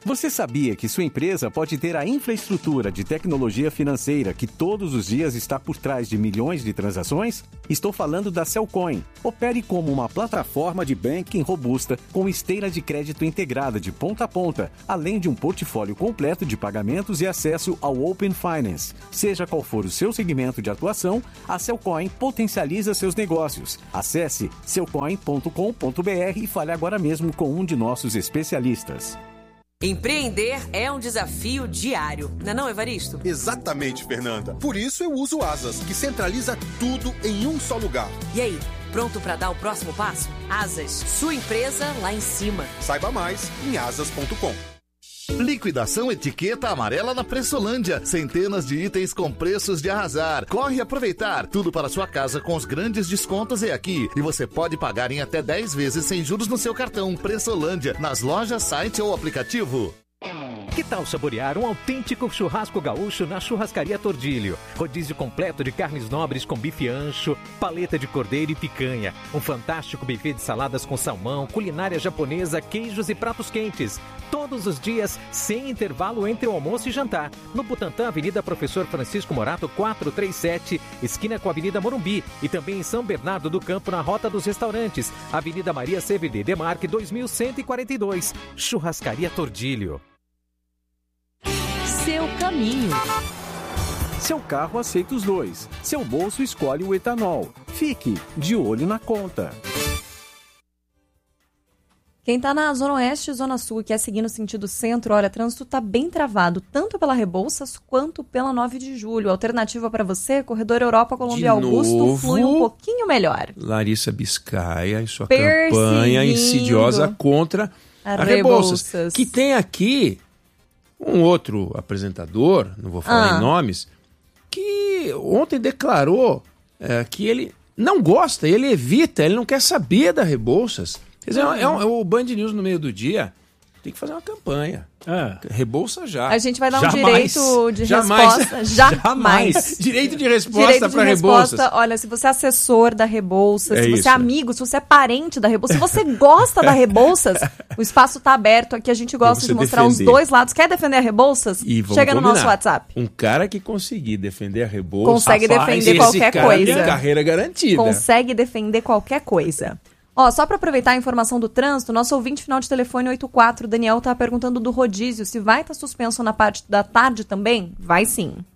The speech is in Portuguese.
Você sabia que sua empresa pode ter a infraestrutura de tecnologia financeira que todos os dias está por trás de milhões de transações? Estou falando da Cellcoin. Opere como uma plataforma de banking robusta com esteira de crédito integrada de ponta a ponta, além de um portfólio completo de pagamentos e acesso ao Open Finance. Seja qual for o seu segmento de atuação, a Cellcoin potencializa seus negócios. Acesse cellcoin.com.br e fale agora mesmo com um de nossos especialistas. Empreender é um desafio diário, não é, Evaristo? Exatamente, Fernanda. Por isso eu uso o Asas, que centraliza tudo em um só lugar. E aí, pronto para dar o próximo passo? Asas, sua empresa lá em cima. Saiba mais em asas.com. Liquidação etiqueta amarela na Pressolândia. Centenas de itens com preços de arrasar. Corre aproveitar. Tudo para sua casa com os grandes descontos é aqui. E você pode pagar em até 10 vezes sem juros no seu cartão. Pressolândia, nas lojas, site ou aplicativo. Que tal saborear um autêntico churrasco gaúcho na Churrascaria Tordilho? Rodízio completo de carnes nobres com bife ancho, paleta de cordeiro e picanha. Um fantástico buffet de saladas com salmão, culinária japonesa, queijos e pratos quentes. Todos os dias, sem intervalo entre o almoço e jantar. No Butantã, Avenida Professor Francisco Morato, 437, esquina com a Avenida Morumbi. E também em São Bernardo do Campo, na Rota dos Restaurantes. Avenida Maria CVD Demarque, 2142. Churrascaria Tordilho. Seu caminho. Seu carro aceita os dois. Seu bolso escolhe o etanol. Fique de olho na conta. Quem está na Zona Oeste e Zona Sul e quer seguir no sentido centro, olha, o trânsito está bem travado, tanto pela Rebouças quanto pela 9 de julho. Alternativa para você, Corredor Europa Colômbia Augusto, flui um pouquinho melhor. Larissa Biscaia e sua campanha insidiosa contra a Rebouças. Que tem aqui um outro apresentador, não vou falar em nomes, que ontem declarou que ele não gosta, ele evita, ele não quer saber da Rebouças. Quer dizer, o Band News no meio do dia tem que fazer uma campanha. Rebouça já. A gente vai dar um direito de resposta. Jamais. Direito de resposta para Rebouças. Olha, se você é assessor da Rebouças, se você é amigo, se você é parente da Rebouças, se você gosta da Rebouças, o espaço está aberto aqui. A gente gosta de mostrar os dois lados. Quer defender a Rebouças? Chega no nosso WhatsApp. Um cara que conseguir defender a Rebouças... Consegue defender qualquer coisa. Tem carreira garantida. Consegue defender qualquer coisa. Ó, só para aproveitar a informação do trânsito, nosso ouvinte final de telefone 84, Daniel, tá perguntando do rodízio, se vai estar suspenso na parte da tarde também? Vai sim.